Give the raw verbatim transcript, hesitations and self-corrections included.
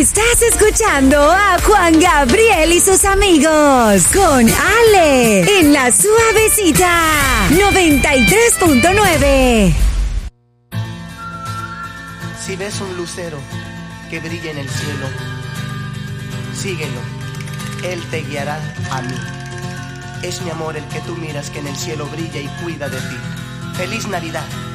Estás escuchando a Juan Gabriel y sus amigos con Ale en La Suavecita noventa y tres punto nueve. Si ves un lucero que brilla en el cielo, síguelo, él te guiará a mí. Es mi amor el que tú miras que en el cielo brilla y cuida de ti. ¡Feliz Navidad!